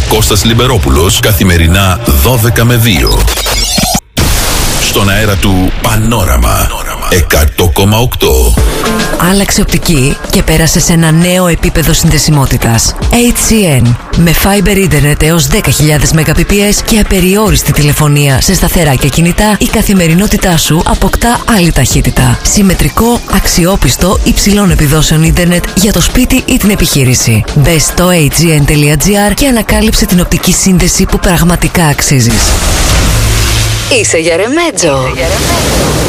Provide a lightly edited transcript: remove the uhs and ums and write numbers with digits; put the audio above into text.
Κώστας Λιμπερόπουλος, καθημερινά 12 με 2. Στον αέρα του Πανόραμα 100,8. Άλλαξε οπτική και πέρασε σε ένα νέο επίπεδο συνδεσιμότητας. HCN. Με Fiber Internet έως 10.000 Mbps και απεριόριστη τηλεφωνία σε σταθερά και κινητά, η καθημερινότητά σου αποκτά άλλη ταχύτητα. Συμμετρικό, αξιόπιστο, υψηλών επιδόσεων ίντερνετ για το σπίτι ή την επιχείρηση. Μπες στο hgn.gr και ανακάλυψε την οπτική σύνδεση που πραγματικά αξίζεις. Είσαι για ρεμέτζο.